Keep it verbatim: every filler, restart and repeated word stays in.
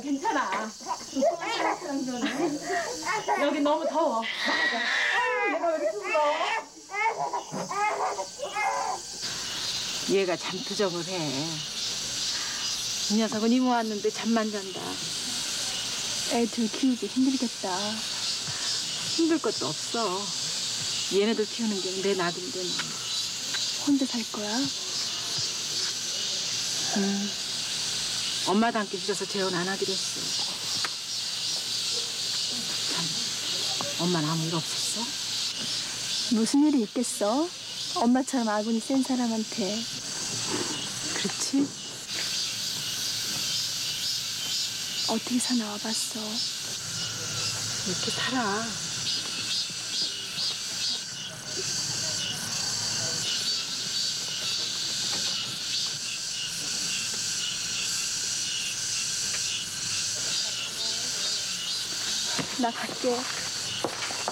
괜찮아. 여기 너무 더워. 아유, 얘가 왜 이렇게 울어? 얘가 잠투정을 해. 이 녀석은 이모 왔는데 잠만 잔다. 애들 키우기 힘들겠다. 힘들 것도 없어. 얘네들 키우는 게 내 낙인데 뭐. 혼자 살 거야? 음. 엄마도 함께 주셔서 재혼 안 하기로 했어. 참, 엄마는 아무 일 없었어? 무슨 일이 있겠어? 엄마처럼 아군이 센 사람한테. 그렇지? 어떻게 사나 와봤어. 이렇게 살아. 나 갈게.